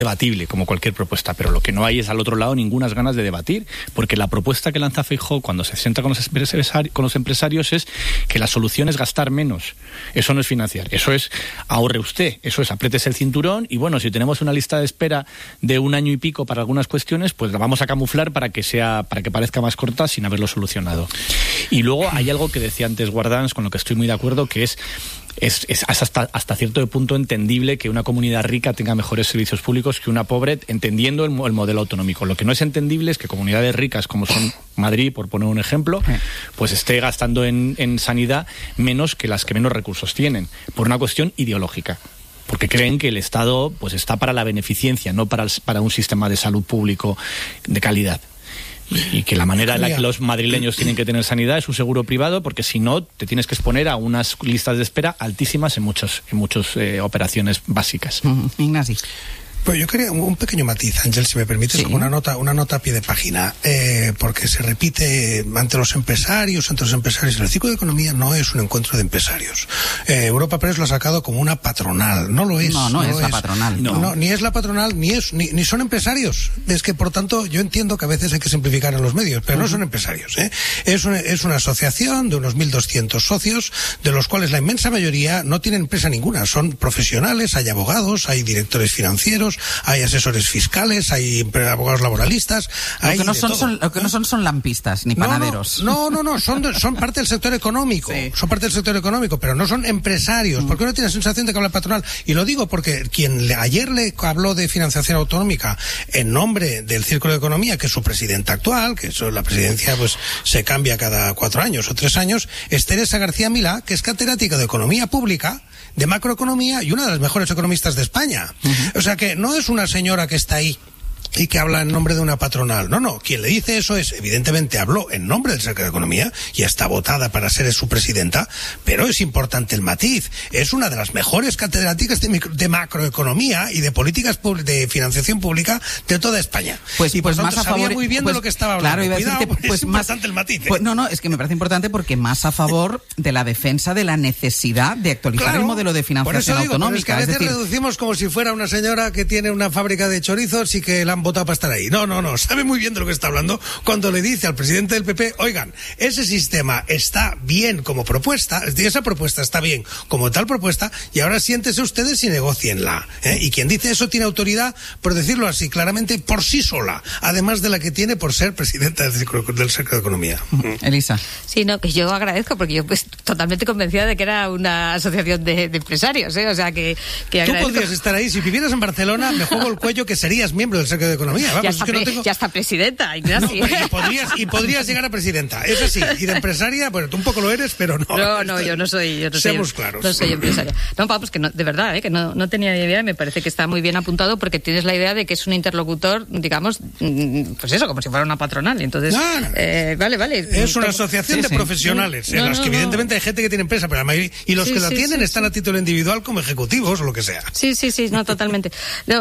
debatible, como cualquier propuesta, pero lo que no hay es al otro lado ningunas ganas de debatir, porque la propuesta que lanza Feijóo cuando se sienta con los empresarios es que la solución es gastar menos. Eso no es financiar, eso es ahorre usted, eso es apriétese el cinturón y bueno, si tenemos una lista de espera de 1 año y pico para algunas cuestiones, pues la vamos a camuflar para que parezca más corta sin haberlo solucionado. Y luego hay algo que decía antes Guardans, con lo que estoy muy de acuerdo, que es hasta cierto punto entendible que una comunidad rica tenga mejores servicios públicos que una pobre, entendiendo el modelo autonómico. Lo que no es entendible es que comunidades ricas como son Madrid, por poner un ejemplo, pues esté gastando en sanidad menos que las que menos recursos tienen, por una cuestión ideológica. Porque creen que el Estado pues está para la beneficencia, no para un sistema de salud público de calidad. Y que la manera en la que los madrileños tienen que tener sanidad es un seguro privado, porque si no te tienes que exponer a unas listas de espera altísimas en muchas operaciones básicas. Ignasi. Pues yo quería un pequeño matiz, Ángel, si me permites, sí. Como una nota a pie de página, porque se repite ante los empresarios. El ciclo de economía no es un encuentro de empresarios. Europa Press lo ha sacado como una patronal. No lo es. No es la patronal. No, ni es la patronal, ni son empresarios. Es que, por tanto, yo entiendo que a veces hay que simplificar en los medios, pero no son empresarios. Es una asociación de unos 1.200 socios, de los cuales la inmensa mayoría no tienen empresa ninguna. Son profesionales, hay abogados, hay directores financieros, hay asesores fiscales, hay abogados laboralistas. Lo que no son lampistas ni panaderos. No, son parte del sector económico. Sí. Son parte del sector económico, pero no son empresarios. ¿Por qué no tiene la sensación de que habla patronal? Y lo digo porque quien ayer le habló de financiación autonómica en nombre del Círculo de Economía, que es su presidenta actual, que eso, la presidencia pues se cambia cada 4 años o 3 años, es Teresa García Milá, que es catedrática de Economía Pública, de macroeconomía y una de las mejores economistas de España. O sea que no es una señora que está ahí y que habla en nombre de una patronal. No, quien le dice eso evidentemente habló en nombre del Secretario de Economía y está votada para ser su presidenta, pero es importante el matiz. Es una de las mejores catedráticas de macroeconomía y de políticas de financiación pública de toda España. Pues más a favor, sabía muy bien de lo que estaba hablando. Claro, iba a decirte, es importante el matiz. Es que me parece importante porque más a favor de la defensa de la necesidad de actualizar el modelo de financiación autonómica. Pero es que a veces reducimos como si fuera una señora que tiene una fábrica de chorizos y que la han votado para estar ahí. No, sabe muy bien de lo que está hablando cuando le dice al presidente del PP, oigan, ese sistema está bien como propuesta, esa propuesta está bien como tal propuesta, y ahora siéntese ustedes y negócienla. Y quien dice eso tiene autoridad, por decirlo así claramente, por sí sola, además de la que tiene por ser presidenta del Secretario de Economía. Elisa. Sí, que yo agradezco, porque yo pues totalmente convencida de que era una asociación de empresarios, o sea que agradezco. Tú podrías estar ahí, si vivieras en Barcelona, me juego el cuello que serías miembro del Secretario de Economía. Vamos, ya está presidenta, Ignacio. Y podrías llegar a presidenta, eso sí, y de empresaria, bueno, tú un poco lo eres, pero no. No, yo no soy. Seamos claros. No soy empresaria. No, vamos, que no, de verdad, que no tenía ni idea, y me parece que está muy bien apuntado, porque tienes la idea de que es un interlocutor, digamos, pues eso, como si fuera una patronal. Entonces, vale. Es una asociación de profesionales, en las que evidentemente hay gente que tiene empresa, pero la mayoría, y los que la tienen están a título individual como ejecutivos o lo que sea. Sí, no, totalmente.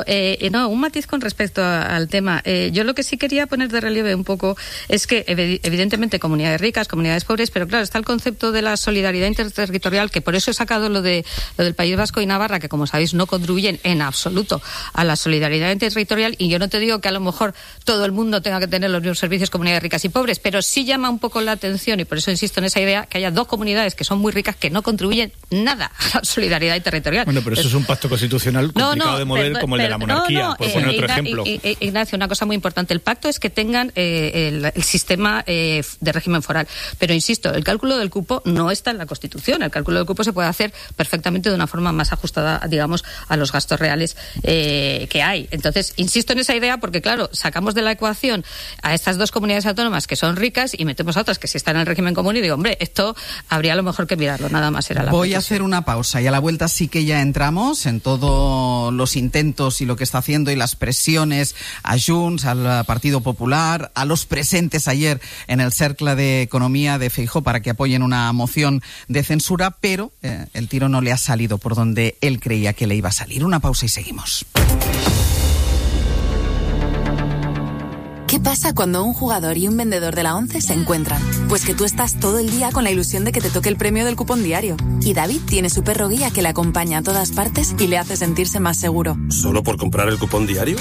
Un matiz con respecto al tema. Yo lo que sí quería poner de relieve un poco es que evidentemente comunidades ricas, comunidades pobres, pero claro, está el concepto de la solidaridad interterritorial, que por eso he sacado lo del País Vasco y Navarra, que como sabéis no contribuyen en absoluto a la solidaridad interterritorial, y yo no te digo que a lo mejor todo el mundo tenga que tener los mismos servicios, comunidades ricas y pobres, pero sí llama un poco la atención, y por eso insisto en esa idea, que haya 2 comunidades que son muy ricas que no contribuyen nada a la solidaridad interterritorial. Bueno, pero eso es un pacto constitucional complicado de mover, como el de la monarquía, por poner otro ejemplo. Ignacio, una cosa muy importante, el pacto es que tengan el sistema de régimen foral, pero insisto, el cálculo del cupo no está en la Constitución. El cálculo del cupo se puede hacer perfectamente de una forma más ajustada, digamos, a los gastos reales que hay. Entonces, insisto en esa idea porque, claro, sacamos de la ecuación a estas 2 comunidades autónomas que son ricas y metemos a otras que sí están en el régimen común, y digo, hombre, esto habría a lo mejor que mirarlo, nada más era la Voy a hacer una pausa y a la vuelta sí que ya entramos en todos los intentos y lo que está haciendo y las presiones a Junts, al Partido Popular, a los presentes ayer en el Cercle de Economía de Feijóo para que apoyen una moción de censura, pero el tiro no le ha salido por donde él creía que le iba a salir. Una pausa y seguimos. ¿Qué pasa pasa cuando un jugador y un vendedor de la ONCE se encuentran? Pues que tú estás todo el día con la ilusión de que te toque el premio del cupón diario. Y David tiene su perro guía que le acompaña a todas partes y le hace sentirse más seguro. ¿Solo por comprar el cupón diario?